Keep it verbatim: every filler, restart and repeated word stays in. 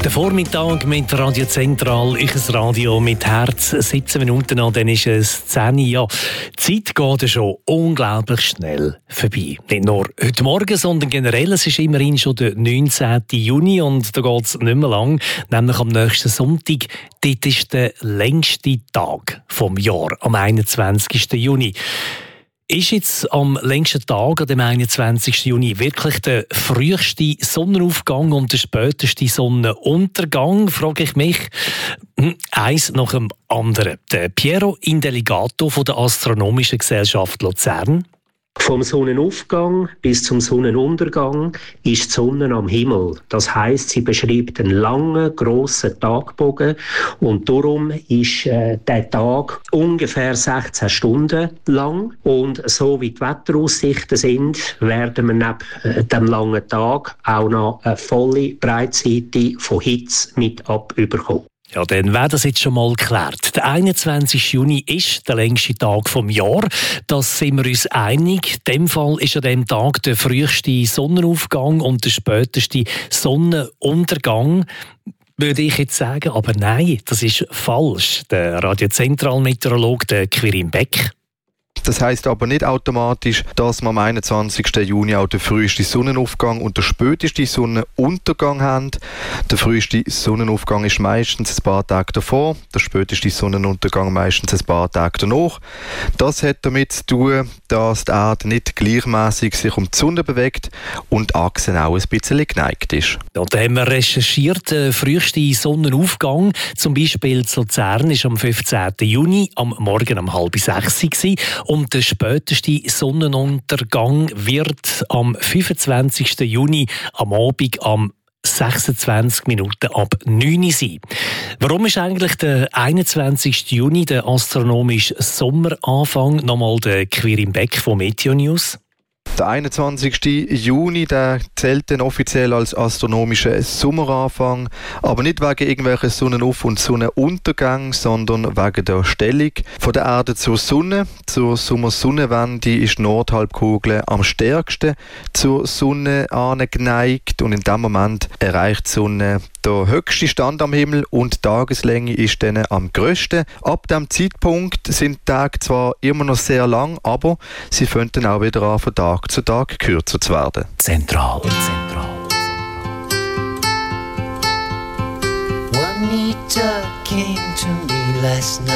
Der Vormittag mit Radio Zentral, ich ein Radio mit Herz, siebzehn Minuten an, dann ist es zehn Uhr. Ja, die Zeit geht schon unglaublich schnell vorbei. Nicht nur heute Morgen, sondern generell, es ist immerhin schon der neunzehnten Juni und da geht es nicht mehr lang, nämlich am nächsten Sonntag. Dort ist der längste Tag vom Jahr, am einundzwanzigsten Juni. Ist jetzt am längsten Tag, an dem einundzwanzigsten Juni, wirklich der früheste Sonnenaufgang und der späteste Sonnenuntergang, frage ich mich. Eins nach dem anderen. Der Piero Indeligato von der Astronomischen Gesellschaft Luzern. Vom Sonnenaufgang bis zum Sonnenuntergang ist die Sonne am Himmel. Das heisst, sie beschreibt einen langen, grossen Tagbogen und darum ist äh, der Tag ungefähr sechzehn Stunden lang. Und so wie die Wetteraussichten sind, werden wir neben äh, dem langen Tag auch noch eine volle Breitseite von Hitze mit abüberkommen. Ja, dann wäre das jetzt schon mal geklärt. Der einundzwanzigste Juni ist der längste Tag vom Jahr. Das sind wir uns einig. In dem Fall ist an diesem Tag der früheste Sonnenaufgang und der späteste Sonnenuntergang, würde ich jetzt sagen. Aber nein, das ist falsch. Der Radio-Zentral-Meteorologe Quirin Beck. Das heisst aber nicht automatisch, dass wir am einundzwanzigsten Juni auch den frühesten Sonnenaufgang und den spätesten Sonnenuntergang haben. Der früheste Sonnenaufgang ist meistens ein paar Tage davor, der späteste Sonnenuntergang meistens ein paar Tage danach. Das hat damit zu tun, dass die Erde nicht gleichmäßig sich um die Sonne bewegt und die Achse auch ein bisschen geneigt ist. Ja, da haben wir recherchiert. Der früheste Sonnenaufgang, zum Beispiel zu Luzern, ist am fünfzehnten Juni, am Morgen um halb sechs gewesen. Und der späteste Sonnenuntergang wird am fünfundzwanzigsten Juni am Abend am sechsundzwanzig Minuten ab neun Uhr sein. Warum ist eigentlich der einundzwanzigste Juni der astronomische Sommeranfang? Nochmal der Quirin Beck von Meteo News. Der einundzwanzigsten Juni der zählt dann offiziell als astronomischer Sommeranfang, aber nicht wegen irgendwelchen Sonnenauf- und Sonnenuntergängen, sondern wegen der Stellung von der Erde zur Sonne. Zur Sommersonnenwende ist die Nordhalbkugel am stärksten zur Sonne angeneigt und in dem Moment erreicht die Sonne der höchste Stand am Himmel und die Tageslänge ist dann am grössten. Ab diesem Zeitpunkt sind die Tage zwar immer noch sehr lang, aber sie fangen dann auch wieder an, von Tag zu Tag kürzer zu werden. Zentral, zentral. Juanita came to me last night.